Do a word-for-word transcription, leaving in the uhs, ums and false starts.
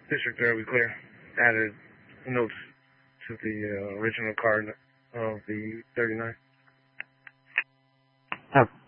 District there, we clear. Added notes to the uh, original card of the thirty-nine. Oh,